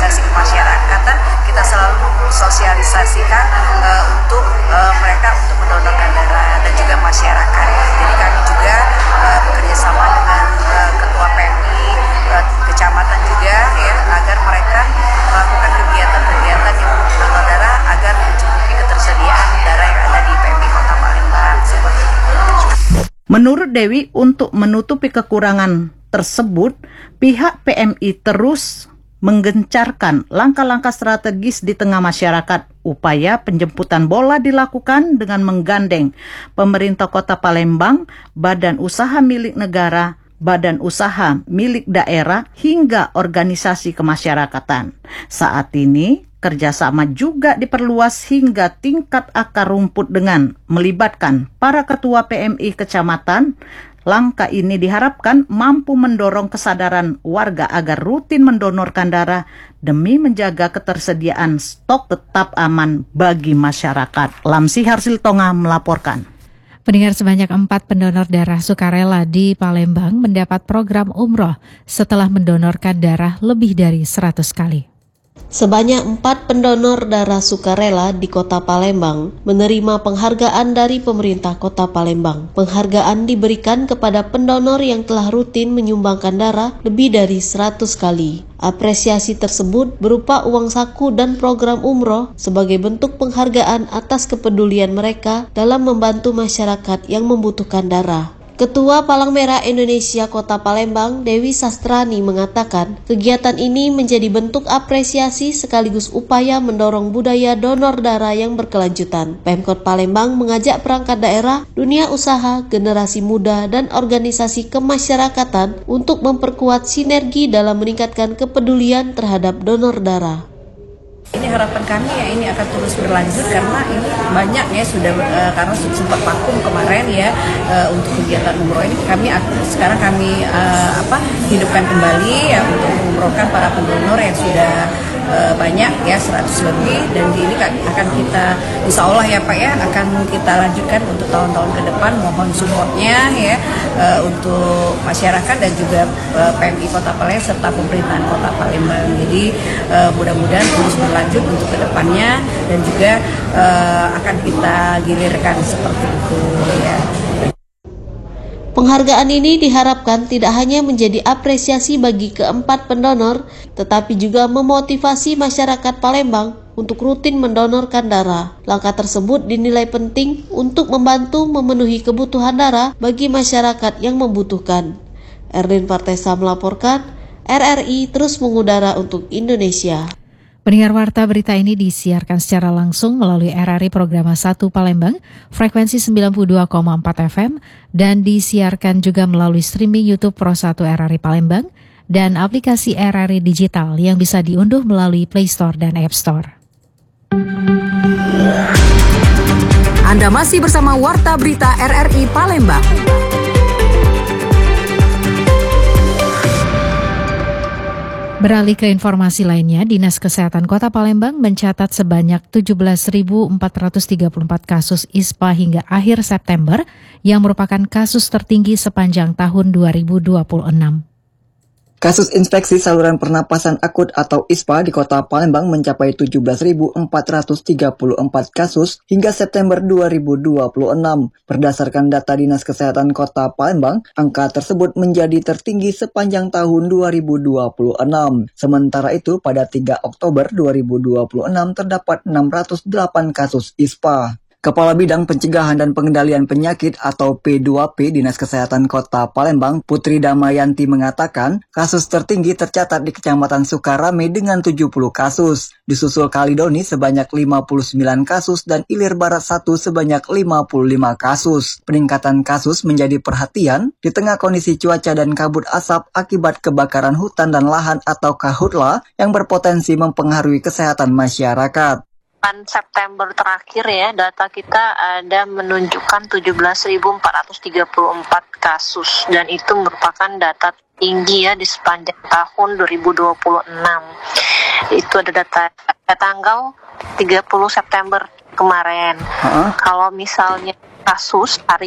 organisasi kemasyarakatan kita selalu mensosialisasikan untuk mereka untuk mendonorkan darah dan juga masyarakat. Jadi kami juga bekerja sama dengan ketua PMI kecamatan juga ya, agar mereka melakukan kegiatan-kegiatan yang donor darah agar mencukupi ketersediaan darah yang ada di PMI Kota Palembang seperti itu. Menurut Dewi, untuk menutupi kekurangan tersebut, pihak PMI terus menggencarkan langkah-langkah strategis di tengah masyarakat. Upaya penjemputan bola dilakukan dengan menggandeng pemerintah Kota Palembang, badan usaha milik negara, badan usaha milik daerah, hingga organisasi kemasyarakatan. Saat ini, kerjasama juga diperluas hingga tingkat akar rumput dengan melibatkan para ketua PMI kecamatan. Langkah ini diharapkan mampu mendorong kesadaran warga agar rutin mendonorkan darah demi menjaga ketersediaan stok tetap aman bagi masyarakat. Lamsi Harsiltonga melaporkan. Pendengar, sebanyak 4 pendonor darah sukarela di Palembang mendapat program umroh setelah mendonorkan darah lebih dari 100 kali. Sebanyak 4 pendonor darah sukarela di Kota Palembang menerima penghargaan dari pemerintah Kota Palembang. Penghargaan diberikan kepada pendonor yang telah rutin menyumbangkan darah lebih dari 100 kali. Apresiasi tersebut berupa uang saku dan program umroh sebagai bentuk penghargaan atas kepedulian mereka dalam membantu masyarakat yang membutuhkan darah. Ketua Palang Merah Indonesia Kota Palembang, Dewi Sastrani, mengatakan kegiatan ini menjadi bentuk apresiasi sekaligus upaya mendorong budaya donor darah yang berkelanjutan. Pemkot Palembang mengajak perangkat daerah, dunia usaha, generasi muda, dan organisasi kemasyarakatan untuk memperkuat sinergi dalam meningkatkan kepedulian terhadap donor darah. Ini harapan kami ya, ini akan terus berlanjut karena ini banyak ya sudah karena sempat vakum kemarin ya untuk kegiatan umroh ini sekarang kami hidupkan kembali ya untuk mengumrohkan para pendonor yang sudah banyak ya 100 lebih, dan ini akan kita insya Allah ya Pak ya akan kita lanjutkan untuk tahun-tahun ke depan. Mohon supportnya ya untuk masyarakat dan juga PMI Kota Palembang serta pemerintahan Kota Palembang. Jadi mudah-mudahan terus berlanjut untuk kedepannya dan juga akan kita gilirkan seperti itu ya. Penghargaan ini diharapkan tidak hanya menjadi apresiasi bagi keempat pendonor, tetapi juga memotivasi masyarakat Palembang untuk rutin mendonorkan darah. Langkah tersebut dinilai penting untuk membantu memenuhi kebutuhan darah bagi masyarakat yang membutuhkan. Erlin Partesa melaporkan, RRI terus mengudara untuk Indonesia. Pendengar, warta berita ini disiarkan secara langsung melalui RRI Programa 1 Palembang, frekuensi 92,4 FM, dan disiarkan juga melalui streaming YouTube Pro 1 RRI Palembang dan aplikasi RRI Digital yang bisa diunduh melalui Play Store dan App Store. Anda masih bersama Warta Berita RRI Palembang. Beralih ke informasi lainnya, Dinas Kesehatan Kota Palembang mencatat sebanyak 17.434 kasus ISPA hingga akhir September, yang merupakan kasus tertinggi sepanjang tahun 2026. Kasus infeksi saluran pernapasan akut atau ISPA di Kota Palembang mencapai 17.434 kasus hingga September 2026. Berdasarkan data Dinas Kesehatan Kota Palembang, angka tersebut menjadi tertinggi sepanjang tahun 2026. Sementara itu, pada 3 Oktober 2026 terdapat 608 kasus ISPA. Kepala Bidang Pencegahan dan Pengendalian Penyakit atau P2P Dinas Kesehatan Kota Palembang, Putri Damayanti, mengatakan kasus tertinggi tercatat di Kecamatan Sukarame dengan 70 kasus, disusul Kalidoni sebanyak 59 kasus dan Ilir Barat 1 sebanyak 55 kasus. Peningkatan kasus menjadi perhatian di tengah kondisi cuaca dan kabut asap akibat kebakaran hutan dan lahan atau Kahutla yang berpotensi mempengaruhi kesehatan masyarakat. September terakhir ya, data kita ada menunjukkan 17.434 kasus, dan itu merupakan data tinggi ya di sepanjang tahun 2026. Itu ada data tanggal 30 September kemarin. Kalau misalnya kasus hari